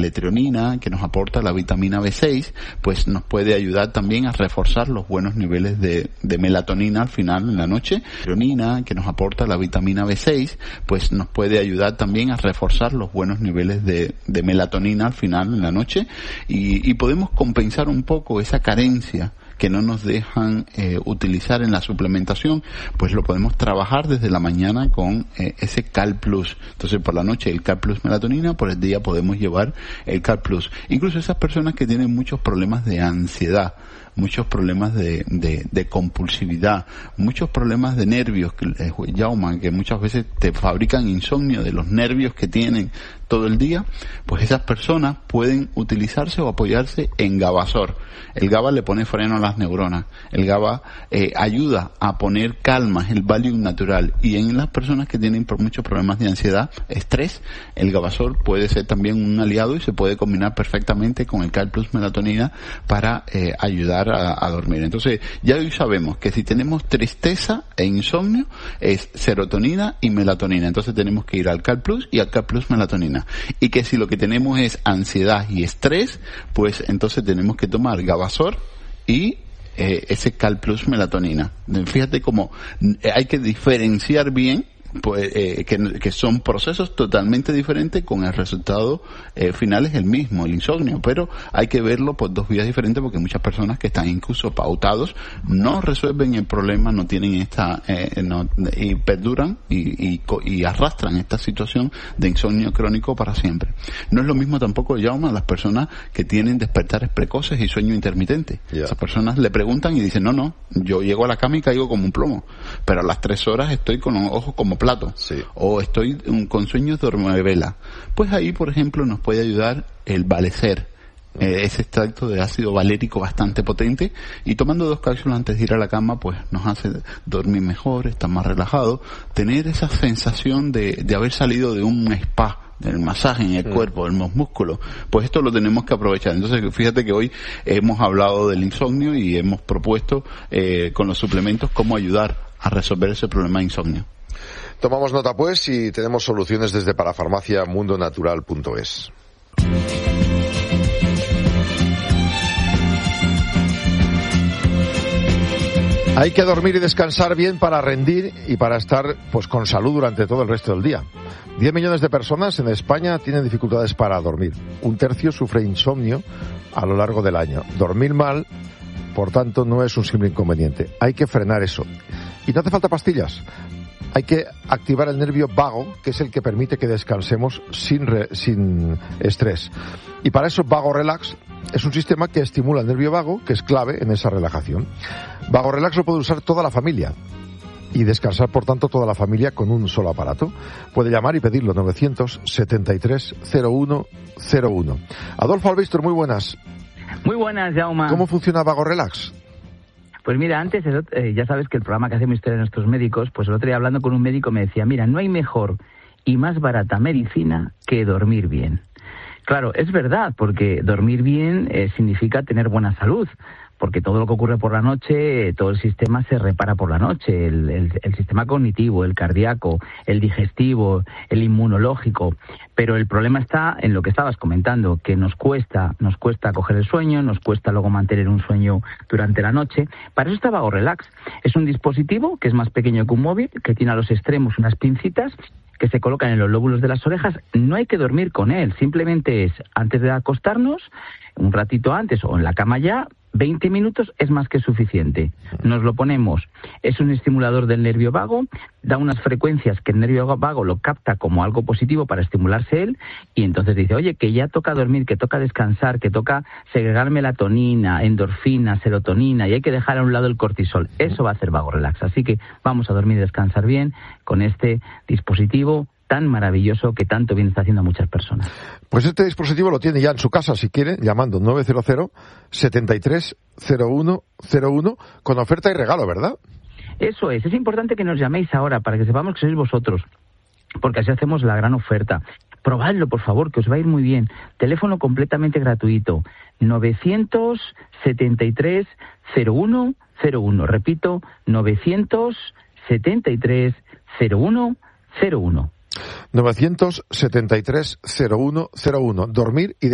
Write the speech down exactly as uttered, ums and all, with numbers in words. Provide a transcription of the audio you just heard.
L-treonina, que nos aporta la vitamina B seis, pues nos puede ayudar también a reforzar los buenos niveles de, de melatonina al final en la noche. Treonina, que nos aporta la vitamina B seis, pues nos puede ayudar también a reforzar los buenos niveles de, de melatonina al final en la noche, y, y podemos compensar un poco esa carencia que no nos dejan eh, utilizar en la suplementación, pues lo podemos trabajar desde la mañana con eh, ese Cal Plus. Entonces por la noche el Cal Plus melatonina, por el día podemos llevar el Cal Plus. Incluso esas personas que tienen muchos problemas de ansiedad, muchos problemas de, de, de compulsividad, muchos problemas de nervios, que, eh, Jaume, que muchas veces te fabrican insomnio de los nervios que tienen todo el día, pues esas personas pueden utilizarse o apoyarse en Gabasor. El GABA le pone freno a las neuronas, el GABA eh, ayuda a poner calma, es el Valium natural, y en las personas que tienen por muchos problemas de ansiedad, estrés, el Gabasor puede ser también un aliado y se puede combinar perfectamente con el Cal Plus melatonina para eh, ayudar a, a dormir. Entonces ya hoy sabemos que si tenemos tristeza e insomnio es serotonina y melatonina, entonces tenemos que ir al Cal Plus y al Cal Plus melatonina, y que si lo que tenemos es ansiedad y estrés, pues entonces tenemos que tomar Gabasor y eh, ese Cal Plus melatonina. Fíjate cómo hay que diferenciar bien, pues eh, que, que son procesos totalmente diferentes, con el resultado eh, final es el mismo, el insomnio, pero hay que verlo por dos vías diferentes, porque muchas personas que están incluso pautados no resuelven el problema, no tienen esta eh, no, y perduran y, y, y arrastran esta situación de insomnio crónico para siempre. No es lo mismo tampoco, Jaume, a las personas que tienen despertares precoces y sueño intermitente. Yeah. Esas personas le preguntan y dicen, no, no, yo llego a la cama y caigo como un plomo, pero a las tres horas estoy con los ojos como plato, sí. O estoy um, con sueños de dormivela. Pues ahí, por ejemplo, nos puede ayudar el Valecer, eh, ese extracto de ácido valérico bastante potente, y tomando dos cápsulas antes de ir a la cama, pues nos hace dormir mejor, estar más relajado, tener esa sensación de, de haber salido de un spa, del masaje en el cuerpo, de los músculos. Pues esto lo tenemos que aprovechar. Entonces fíjate que hoy hemos hablado del insomnio y hemos propuesto eh, con los suplementos cómo ayudar a resolver ese problema de insomnio. Tomamos nota pues y tenemos soluciones desde parafarmacia mundo natural punto es. Hay que dormir y descansar bien para rendir y para estar pues con salud durante todo el resto del día. diez millones de personas en España tienen dificultades para dormir. Un tercio sufre insomnio a lo largo del año. Dormir mal, por tanto, no es un simple inconveniente. Hay que frenar eso. Y no hace falta pastillas. Hay que activar el nervio vago, que es el que permite que descansemos sin, re, sin estrés. Y para eso Vago Relax es un sistema que estimula el nervio vago, que es clave en esa relajación. Vago Relax lo puede usar toda la familia y descansar, por tanto, toda la familia con un solo aparato. Puede llamar y pedirlo, novecientos setenta y tres cero uno cero uno. Adolfo Albistor, muy buenas. Muy buenas, Jaume. ¿Cómo funciona Vago Relax? Pues mira, antes, eh, ya sabes que el programa que hacemos Historia de Nuestros Médicos, pues el otro día hablando con un médico me decía, mira, no hay mejor y más barata medicina que dormir bien. Claro, es verdad, porque dormir bien eh, significa tener buena salud, porque todo lo que ocurre por la noche, todo el sistema se repara por la noche, el, el, el sistema cognitivo, el cardíaco, el digestivo, el inmunológico. Pero el problema está en lo que estabas comentando, que nos cuesta, nos cuesta coger el sueño, nos cuesta luego mantener un sueño durante la noche. Para eso está Vago Relax. Es un dispositivo que es más pequeño que un móvil, que tiene a los extremos unas pincitas que se colocan en los lóbulos de las orejas. No hay que dormir con él, simplemente es antes de acostarnos, un ratito antes o en la cama ya, veinte minutos es más que suficiente. Nos lo ponemos. Es un estimulador del nervio vago, da unas frecuencias que el nervio vago lo capta como algo positivo para estimularse él, y entonces dice, oye, que ya toca dormir, que toca descansar, que toca segregar melatonina, endorfina, serotonina, y hay que dejar a un lado el cortisol. Eso va a hacer Vago Relax. Así que vamos a dormir y descansar bien con este dispositivo tan maravilloso que tanto bien está haciendo a muchas personas. Pues este dispositivo lo tiene ya en su casa, si quiere, llamando nueve cero cero setenta y tres cero uno cero uno con oferta y regalo, ¿verdad? Eso es. Es importante que nos llaméis ahora para que sepamos que sois vosotros, porque así hacemos la gran oferta. Probadlo, por favor, que os va a ir muy bien. Teléfono completamente gratuito, novecientos setenta y tres cero uno cero uno. Repito, novecientos setenta y tres cero uno cero uno. novecientos setenta y tres cero uno cero uno. Dormir y